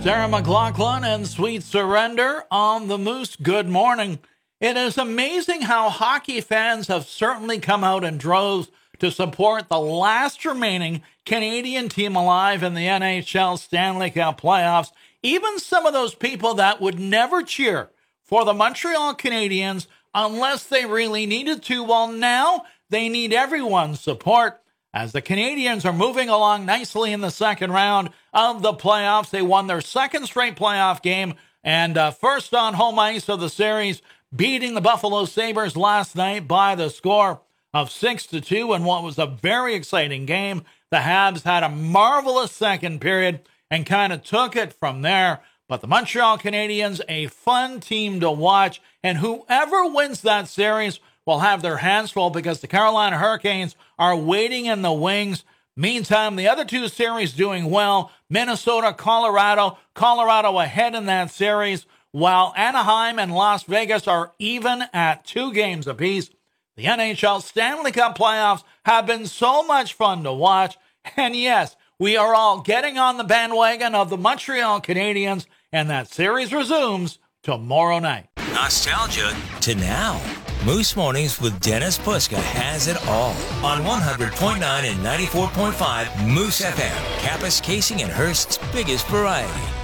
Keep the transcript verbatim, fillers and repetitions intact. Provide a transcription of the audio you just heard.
Sarah McLachlan and Sweet Surrender on the Moose. Good morning. It is amazing how hockey fans have certainly come out in droves to support the last remaining Canadian team alive in the N H L Stanley Cup playoffs. Even some of those people that would never cheer for the Montreal Canadiens unless they really needed to, well, now they need everyone's support. As the Canadiens are moving along nicely in the second round of the playoffs, they won their second straight playoff game and uh, first on home ice of the series, beating the Buffalo Sabres last night by the score of six to two in what was a very exciting game. The Habs had a marvelous second period and kind of took it from there. But the Montreal Canadiens, a fun team to watch, and whoever wins that series will have their hands full because the Carolina Hurricanes are waiting in the wings. Meantime, the other two series doing well. Minnesota, Colorado, Colorado ahead in that series, while Anaheim and Las Vegas are even at two games apiece. The N H L Stanley Cup playoffs have been so much fun to watch. And yes, we are all getting on the bandwagon of the Montreal Canadiens, and that series resumes tomorrow night. Nostalgia to now. Moose Mornings with Dennis Puska has it all on one hundred point nine and ninety-four point five Moose F M, Kappes, Casing, and Hearst's biggest variety.